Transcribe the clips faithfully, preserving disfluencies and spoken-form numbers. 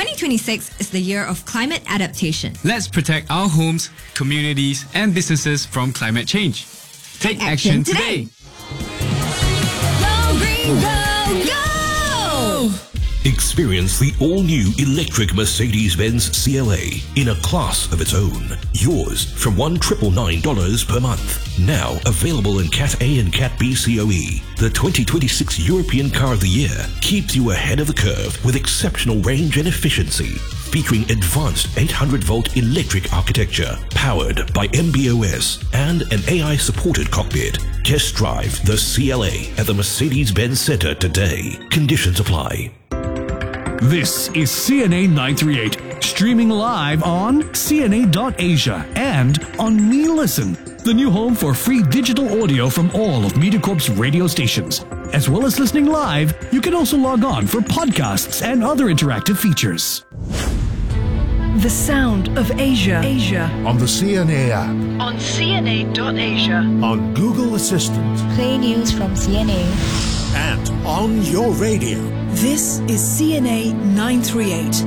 twenty twenty-six is the year of climate adaptation. Let's protect our homes, communities, and businesses from climate change. Take, Take action, action today. today. Go green, go, go! Experience the all-new electric Mercedes-Benz C L A in a class of its own. Yours from one thousand nine hundred ninety-nine dollars per month. Now available in Cat A and Cat B C O E. The twenty twenty-six European Car of the Year keeps you ahead of the curve with exceptional range and efficiency. Featuring advanced eight hundred volt electric architecture, powered by M B O S and an A I-supported cockpit. Test drive the C L A at the Mercedes-Benz Center today. Conditions apply. This is C N A nine thirty-eight, streaming live on C N A dot Asia and on MeListen, the new home for free digital audio from all of MediaCorp's radio stations. As well as listening live, you can also log on for podcasts and other interactive features. The sound of Asia. Asia. On the C N A app. On C N A dot Asia. On Google Assistant. Play news from C N A. And on your radio. This is C N A nine thirty-eight.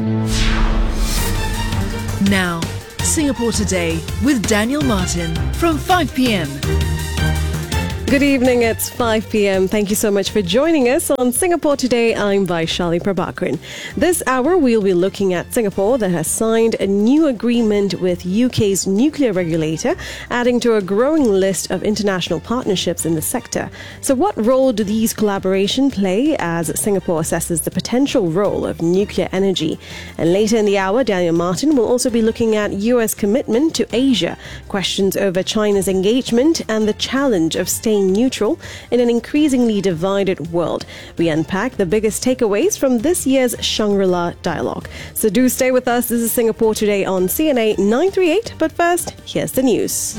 Now, Singapore Today with Daniel Martin from five p.m. Good evening, it's five p.m. Thank you so much for joining us on Singapore Today. I'm Vaishali Prabhakaran. This hour, we'll be looking at Singapore that has signed a new agreement with U K's nuclear regulator, adding to a growing list of international partnerships in the sector. So what role do these collaborations play as Singapore assesses the potential role of nuclear energy? And later in the hour, Daniel Martin will also be looking at U S commitment to Asia, questions over China's engagement and the challenge of staying neutral in an increasingly divided world. We unpack the biggest takeaways from this year's Shangri-La Dialogue. So do stay with us. This is Singapore Today on C N A nine thirty-eight. But first, here's the news.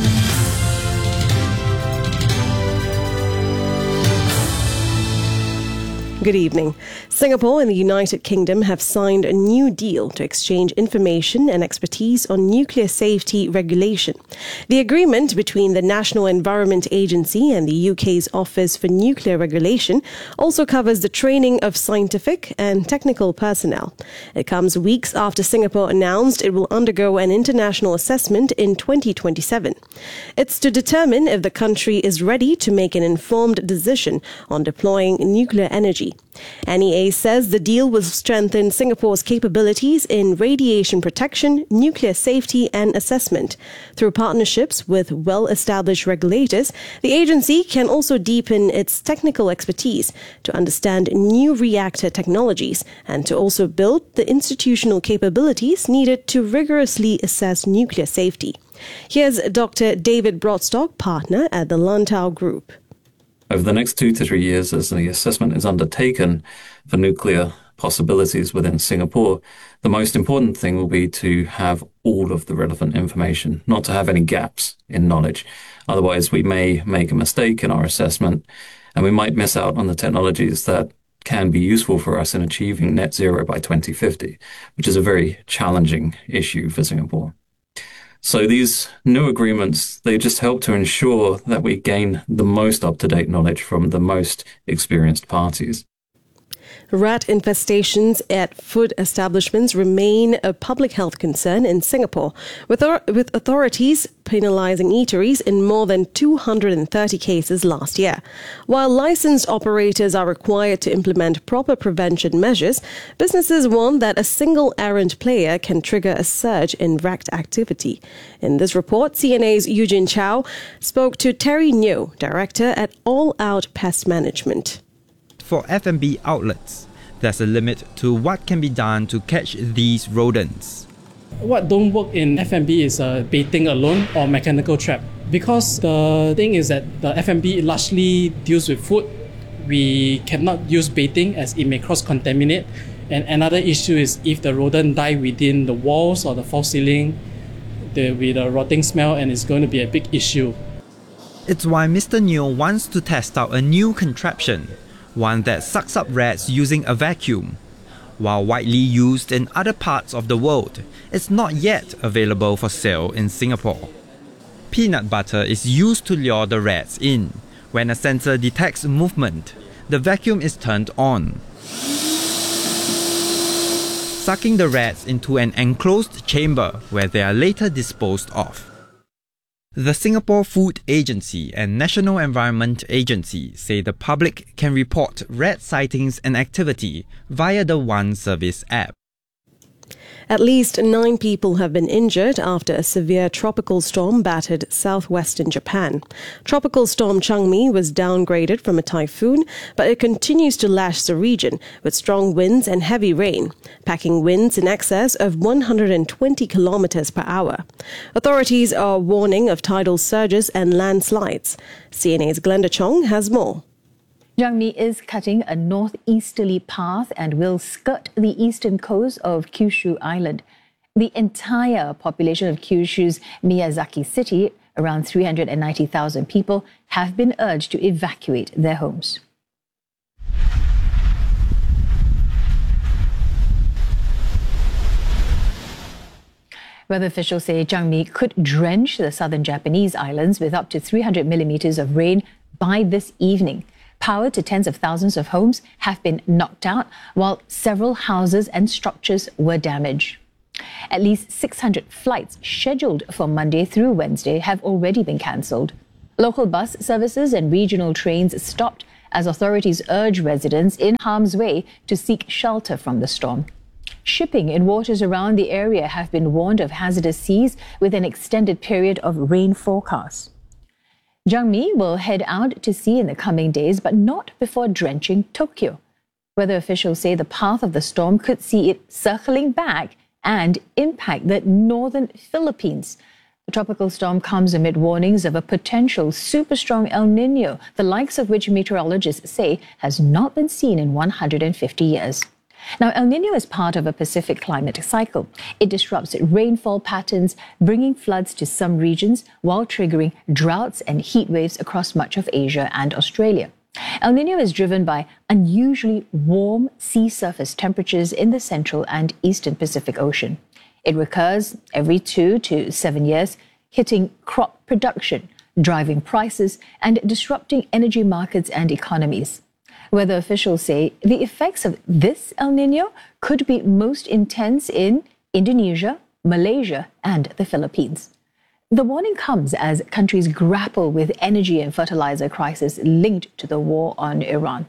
Good evening. Singapore and the United Kingdom have signed a new deal to exchange information and expertise on nuclear safety regulation. The agreement between the National Environment Agency and the U K's Office for Nuclear Regulation also covers the training of scientific and technical personnel. It comes weeks after Singapore announced it will undergo an international assessment in twenty twenty-seven. It's to determine if the country is ready to make an informed decision on deploying nuclear energy. N E A says the deal will strengthen Singapore's capabilities in radiation protection, nuclear safety and assessment. Through partnerships with well-established regulators, the agency can also deepen its technical expertise to understand new reactor technologies and to also build the institutional capabilities needed to rigorously assess nuclear safety. Here's Doctor David Broadstock, partner at the Lantau Group. Over the next two to three years, as the assessment is undertaken for nuclear possibilities within Singapore, the most important thing will be to have all of the relevant information, not to have any gaps in knowledge. Otherwise, we may make a mistake in our assessment and we might miss out on the technologies that can be useful for us in achieving net zero by twenty fifty, which is a very challenging issue for Singapore. So these new agreements, they just help to ensure that we gain the most up-to-date knowledge from the most experienced parties. Rat infestations at food establishments remain a public health concern in Singapore, with, or- with authorities penalising eateries in more than two hundred thirty cases last year. While licensed operators are required to implement proper prevention measures, businesses warn that a single errant player can trigger a surge in rat activity. In this report, C N A's Eugene Chow spoke to Terry Neo, director at All Out Pest Management. For F and B outlets, there's a limit to what can be done to catch these rodents. What don't work in F and B is uh, baiting alone or mechanical trap. Because the thing is that the F and B largely deals with food, we cannot use baiting as it may cross-contaminate. And another issue is if the rodent die within the walls or the false ceiling, there will be the rotting smell and it's going to be a big issue. It's why Mister Neo wants to test out a new contraption, one that sucks up rats using a vacuum. While widely used in other parts of the world, it's not yet available for sale in Singapore. Peanut butter is used to lure the rats in. When a sensor detects movement, the vacuum is turned on. sucking the rats into an enclosed chamber where they are later disposed of. The Singapore Food Agency and National Environment Agency say the public can report rat sightings and activity via the One Service app. At least nine people have been injured after a severe tropical storm battered southwestern Japan. Tropical storm Changmi was downgraded from a typhoon, but it continues to lash the region with strong winds and heavy rain, packing winds in excess of one hundred twenty kilometers per hour. Authorities are warning of tidal surges and landslides. C N A's Glenda Chong has more. Changmi is cutting a northeasterly path and will skirt the eastern coast of Kyushu Island. The entire population of Kyushu's Miyazaki City, around three hundred ninety thousand people, have been urged to evacuate their homes. Weather officials say Changmi could drench the southern Japanese islands with up to three hundred millimeters of rain by this evening. Power to tens of thousands of homes have been knocked out, while several houses and structures were damaged. At least six hundred flights scheduled for Monday through Wednesday have already been cancelled. Local bus services and regional trains stopped as authorities urge residents in harm's way to seek shelter from the storm. Shipping in waters around the area have been warned of hazardous seas with an extended period of rain forecast. Changmi will head out to sea in the coming days, but not before drenching Tokyo. Weather officials say the path of the storm could see it circling back and impact the northern Philippines. The tropical storm comes amid warnings of a potential super strong El Niño, the likes of which meteorologists say has not been seen in one hundred fifty years. Now, El Niño is part of a Pacific climate cycle. It disrupts rainfall patterns, bringing floods to some regions while triggering droughts and heat waves across much of Asia and Australia. El Niño is driven by unusually warm sea surface temperatures in the central and eastern Pacific Ocean. It recurs every two to seven years, hitting crop production, driving prices, and disrupting energy markets and economies. Weather officials say the effects of this El Niño could be most intense in Indonesia, Malaysia, and the Philippines. The warning comes as countries grapple with energy and fertilizer crisis linked to the war on Iran.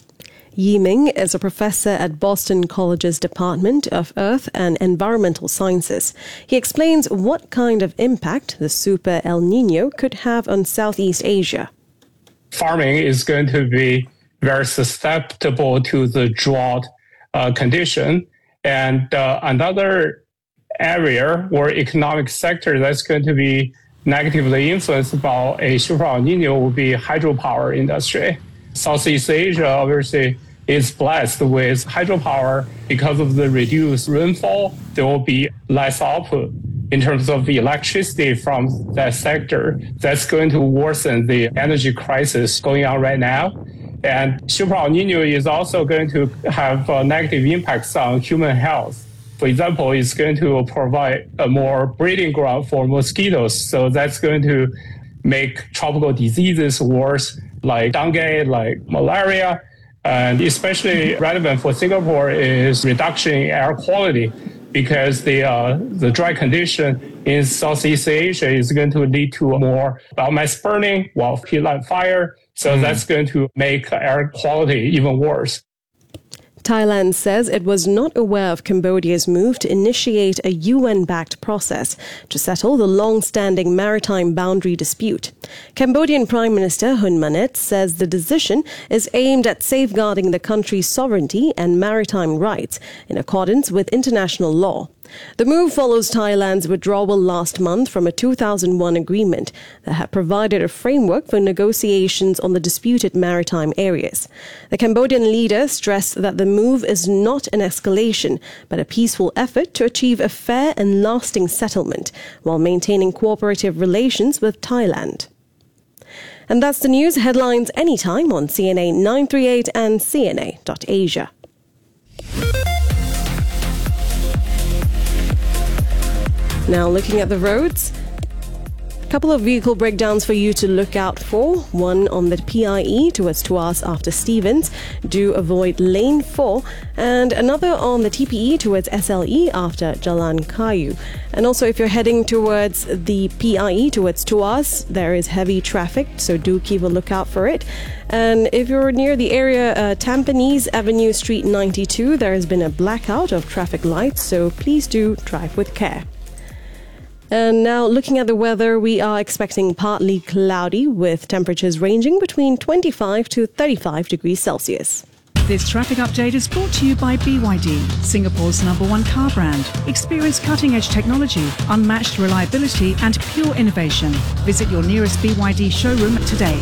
Yi Ming is a professor at Boston College's Department of Earth and Environmental Sciences. He explains what kind of impact the Super El Niño could have on Southeast Asia. Farming is going to be very susceptible to the drought uh, condition. And uh, another area or economic sector that's going to be negatively influenced by a Super El Niño will be hydropower industry. Southeast Asia obviously is blessed with hydropower. Because of the reduced rainfall, there will be less output in terms of the electricity from that sector. That's going to worsen the energy crisis going on right now. And Super El Niño is also going to have uh, negative impacts on human health. For example, it's going to provide a more breeding ground for mosquitoes. So that's going to make tropical diseases worse, like dengue, like malaria. And especially relevant for Singapore is reduction in air quality, because the uh, the dry condition in Southeast Asia is going to lead to more biomass burning, while peatland fire. So mm. that's going to make air quality even worse. Thailand says it was not aware of Cambodia's move to initiate a U N-backed process to settle the long-standing maritime boundary dispute. Cambodian Prime Minister Hun Manet says the decision is aimed at safeguarding the country's sovereignty and maritime rights in accordance with international law. The move follows Thailand's withdrawal last month from a two thousand one agreement that had provided a framework for negotiations on the disputed maritime areas. The Cambodian leader stressed that the move is not an escalation, but a peaceful effort to achieve a fair and lasting settlement while maintaining cooperative relations with Thailand. And that's the news. Headlines anytime on C N A nine thirty-eight and C N A dot Asia. Now looking at the roads. couple of vehicle breakdowns for you to look out for. One on the P I E towards Tuas after Stevens. Do avoid lane four. And another on the T P E towards S L E after Jalan Kayu. And also if you're heading towards the P I E towards Tuas, there is heavy traffic, so do keep a lookout for it. And if you're near the area uh, Tampines Avenue Street ninety-two, there has been a blackout of traffic lights, so please do drive with care. And now looking at the weather, we are expecting partly cloudy with temperatures ranging between twenty-five to thirty-five degrees Celsius. This traffic update is brought to you by B Y D, Singapore's number one car brand. Experience cutting-edge technology, unmatched reliability and pure innovation. Visit your nearest B Y D showroom today.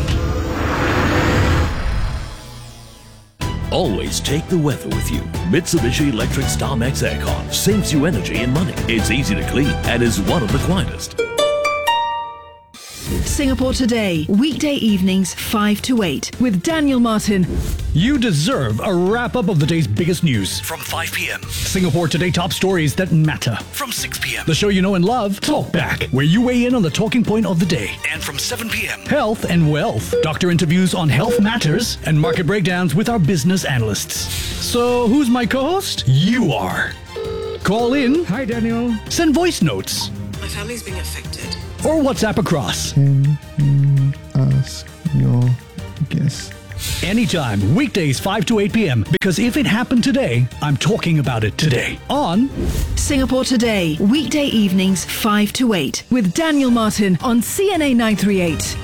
Always take the weather with you. Mitsubishi Electric StarMax Aircon saves you energy and money. It's easy to clean and is one of the quietest. Singapore Today, weekday evenings five to eight with Daniel Martin. You deserve a wrap-up of the day's biggest news. From five p.m. Singapore Today top stories that matter. From six p.m. The show you know and love, Talk Back, where you weigh in on the talking point of the day. And from seven p.m. Health and wealth. Doctor interviews on health matters and market breakdowns with our business analysts. So who's my co-host? You are. Call in. Hi, Daniel. Send voice notes. My family's being affected. Or WhatsApp across. Can you ask your guest? Anytime, weekdays five to eight p.m. Because if it happened today, I'm talking about it today. On Singapore Today, weekday evenings five to eight with Daniel Martin on C N A nine thirty-eight.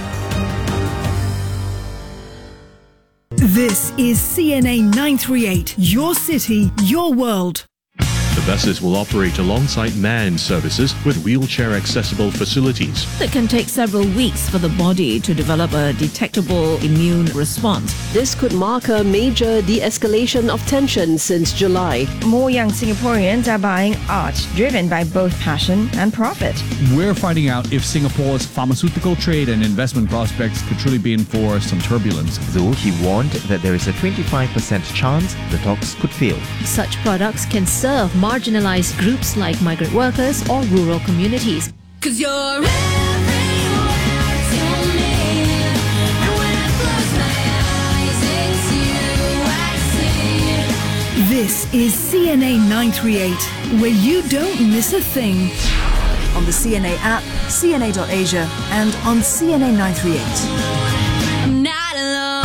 This is C N A nine thirty-eight, your city, your world. The buses will operate alongside manned services with wheelchair-accessible facilities. It can take several weeks for the body to develop a detectable immune response. This could mark a major de-escalation of tension since July. More young Singaporeans are buying art driven by both passion and profit. We're finding out if Singapore's pharmaceutical trade and investment prospects could truly be in for some turbulence. Though he warned that there is a twenty-five percent chance the talks could fail. Such products can serve marginalized groups like migrant workers or rural communities. 'Cause you're everywhere to me. And when I close my eyes, it's you I see. This is C N A nine thirty-eight, where you don't miss a thing. On the C N A app, C N A dot Asia, and on C N A nine thirty-eight. I'm not alone.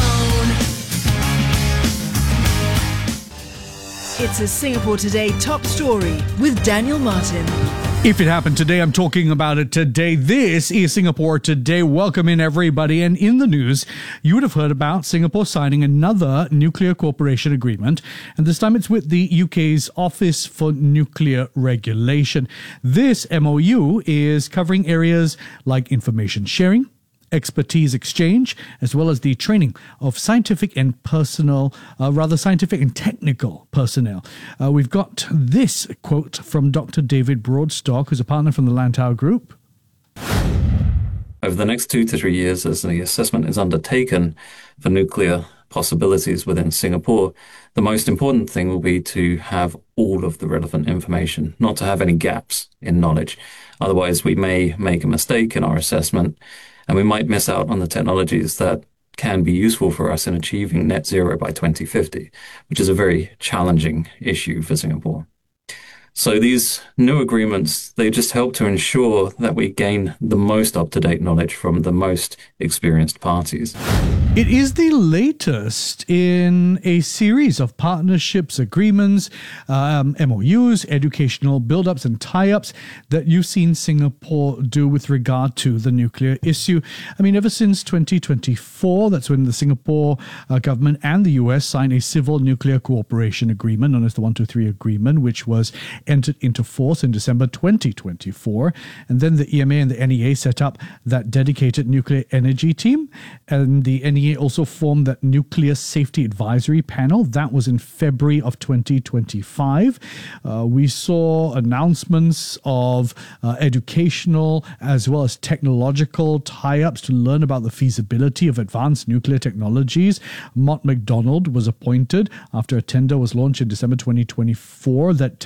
It's a Singapore Today top story with Daniel Martin. If it happened today, I'm talking about it today. This is Singapore Today. Welcome in, everybody. And in the news, you would have heard about Singapore signing another nuclear cooperation agreement. And this time it's with the U K's Office for Nuclear Regulation. This M O U is covering areas like information sharing, expertise exchange, as well as the training of scientific and personal, uh, rather scientific and technical personnel. Uh, we've got this quote from Doctor David Broadstock, who's a partner from the Lantau Group. Over the next two to three years, as the assessment is undertaken for nuclear possibilities within Singapore, the most important thing will be to have all of the relevant information, not to have any gaps in knowledge. Otherwise, we may make a mistake in our assessment and we might miss out on the technologies that can be useful for us in achieving net zero by twenty fifty, which is a very challenging issue for Singapore. So these new agreements, they just help to ensure that we gain the most up-to-date knowledge from the most experienced parties. It is the latest in a series of partnerships, agreements, um, M O Us, educational build-ups and tie-ups that you've seen Singapore do with regard to the nuclear issue. I mean, ever since twenty twenty-four, that's when the Singapore uh, government and the U S signed a civil nuclear cooperation agreement, known as the one two three agreement, which was entered into force in December twenty twenty-four. And then the E M A and the N E A set up that dedicated nuclear energy team. And the N E A also formed that nuclear safety advisory panel. That was in February of twenty twenty-five. Uh, we saw announcements of uh, educational as well as technological tie-ups to learn about the feasibility of advanced nuclear technologies. Mott MacDonald was appointed after a tender was launched in December twenty twenty-four that uh,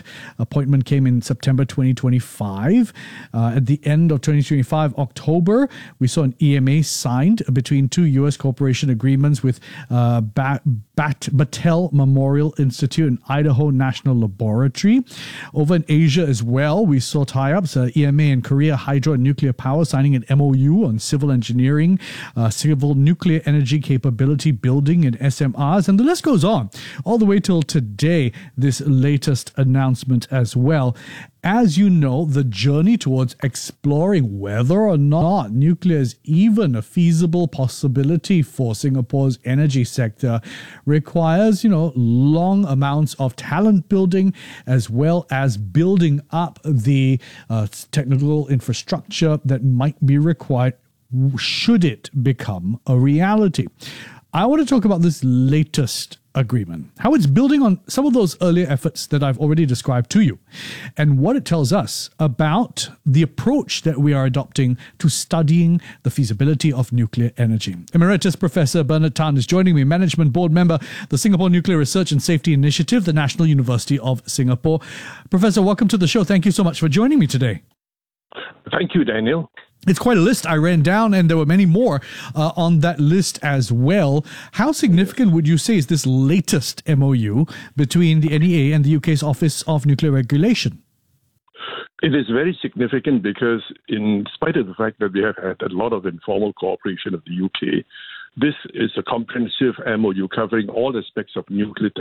appointment came in September twenty twenty-five. Uh, at the end of twenty twenty-five, October, we saw an E M A signed between two U S corporation agreements with uh, Bat, Bat, Battelle Memorial Institute and Idaho National Laboratory. Over in Asia as well, we saw tie-ups, uh, E M A and Korea Hydro and Nuclear Power signing an M O U on civil engineering, uh, civil nuclear energy capability building and S M Rs, and the list goes on, all the way till today, this latest announcement as well. As you know, the journey towards exploring whether or not nuclear is even a feasible possibility for Singapore's energy sector requires, you know, long amounts of talent building as well as building up the uh, technical infrastructure that might be required should it become a reality. I want to talk about this latest agreement, how it's building on some of those earlier efforts that I've already described to you, and what it tells us about the approach that we are adopting to studying the feasibility of nuclear energy. Emeritus Professor Bernard Tan is joining me, Management Board Member, the Singapore Nuclear Research and Safety Initiative, the National University of Singapore. Professor, welcome to the show. Thank you so much for joining me today. Thank you, Daniel. It's quite a list I ran down, and there were many more uh, on that list as well. How significant would you say is this latest M O U between the N E A and the U K's Office of Nuclear Regulation? It is very significant because in spite of the fact that we have had a lot of informal cooperation with the U K, this is a comprehensive M O U covering all aspects of nuclear